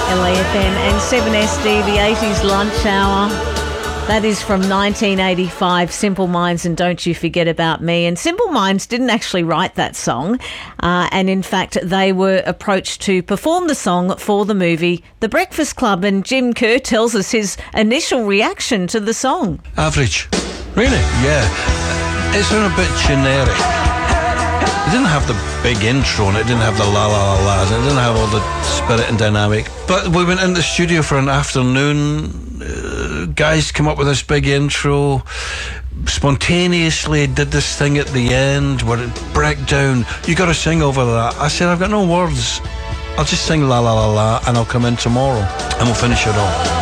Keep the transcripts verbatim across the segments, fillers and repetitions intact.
L A F M and seven S D, the eighties lunch hour. That is from nineteen eighty-five, Simple Minds and Don't You Forget About Me. And Simple Minds didn't actually write that song. Uh, and in fact, they were approached to perform the song for the movie The Breakfast Club. And Jim Kerr tells us his initial reaction to the song. Average. Really? Yeah. It's a bit generic. It didn't have the big intro and it didn't have the la la la la's. It didn't have all the spirit and dynamic. But we went in the studio for an afternoon. Uh, guys come up with this big intro. Spontaneously did this thing at the end where it break down. You got to sing over that. I said, I've got no words. I'll just sing la la la la and I'll come in tomorrow and we'll finish it off.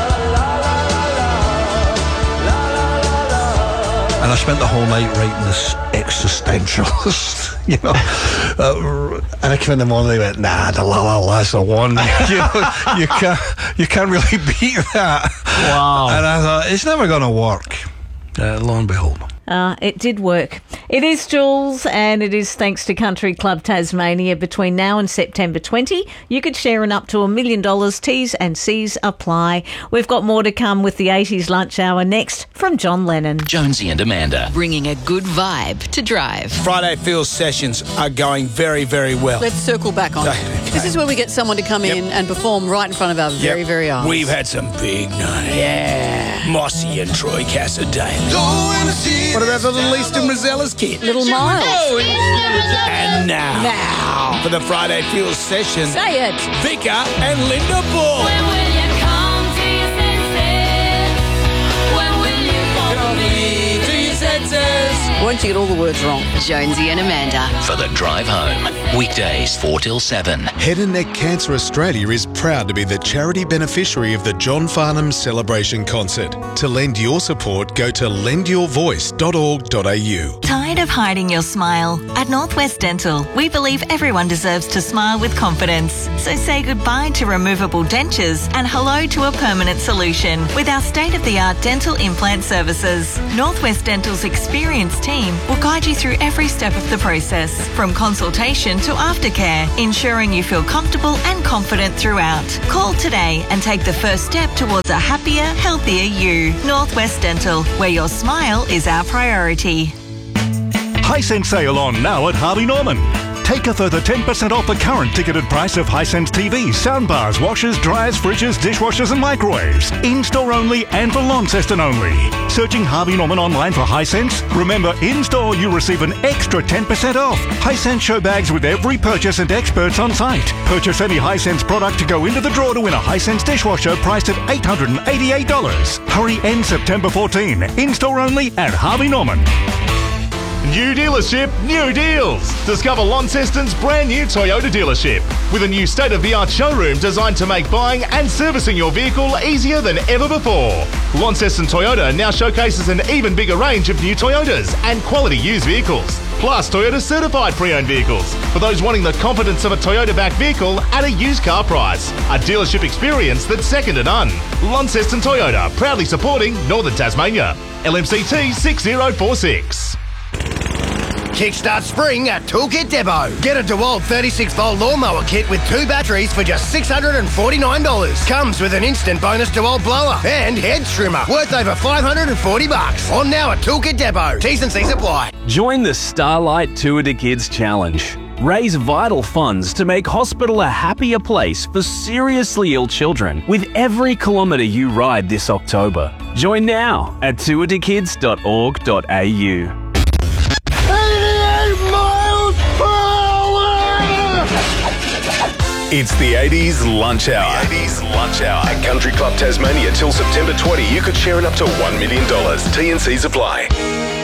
And I spent the whole night writing this existentialist, you know. Uh, and I came in the morning and they went, nah, the la la la's the one. you, know, you, can't, you can't really beat that. Wow. And I thought, it's never going to work. Uh, lo and behold. Uh, it did work. It is, Jules, and it is thanks to Country Club Tasmania. Between now and September twentieth, you could share in up to a million dollars. T's and C's apply. We've got more to come with the eighties lunch hour next from John Lennon. Jonesy and Amanda. Bringing a good vibe to Drive. Friday Feels sessions are going very, very well. Let's circle back on. Okay. This is where we get someone to come Yep. in and perform right in front of our very, Yep. very eyes. We've had some big nights. Yeah. Mossy and Troy Cassidy. What about the little Eastern Rosellas kid? Little Miles. And now, Now. for the Friday Feels session, Say it. Vika and Linda Bull. When will you come to your senses? When will you come to your senses? Won't you get all the words wrong? Jonesy and Amanda. For the drive home. Weekdays four till seven. Head and Neck Cancer Australia is proud to be the charity beneficiary of the John Farnham Celebration Concert. To lend your support, go to lend your voice dot org dot a u. Tired of hiding your smile? At Northwest Dental, we believe everyone deserves to smile with confidence. So say goodbye to removable dentures and hello to a permanent solution with our state-of-the-art dental implant services. Northwest Dental's experienced team will guide you through every step of the process, from consultation to aftercare, ensuring you feel comfortable and confident throughout. Call today and take the first step towards a happier, healthier you. Northwest Dental, where your smile is our priority. Hisense sale on now at Harvey Norman. Take a further ten percent off the current ticketed price of Hisense T Vs, soundbars, washers, dryers, fridges, dishwashers and microwaves. In-store only and for Launceston only. Searching Harvey Norman online for Hisense? Remember, in-store you receive an extra ten percent off. Hisense show bags with every purchase and experts on site. Purchase any Hisense product to go into the draw to win a Hisense dishwasher priced at eight hundred eighty-eight dollars. Hurry, end September fourteenth. In-store only at Harvey Norman. New dealership, new deals. Discover Launceston's brand new Toyota dealership with a new state-of-the-art showroom designed to make buying and servicing your vehicle easier than ever before. Launceston Toyota now showcases an even bigger range of new Toyotas and quality used vehicles, plus Toyota certified pre-owned vehicles for those wanting the confidence of a Toyota-backed vehicle at a used car price. A dealership experience that's second to none. Launceston Toyota, proudly supporting Northern Tasmania. L M C T six zero four six. Kickstart spring at Toolkit Depot. Get a DeWalt thirty-six volt lawnmower kit with two batteries for just six hundred forty-nine dollars. Comes with an instant bonus DeWalt blower and head trimmer worth over five hundred forty bucks. On now at Toolkit Depot. T's and C's apply. Join the Starlight Tour to Kids Challenge. Raise vital funds to make hospital a happier place for seriously ill children with every kilometre you ride this October. Join now at tour to kids dot org dot a u. It's the eighties Lunch Hour. The eighties Lunch Hour. At Country Club Tasmania till September twentieth, you could share in up to one million dollars. T and C's apply.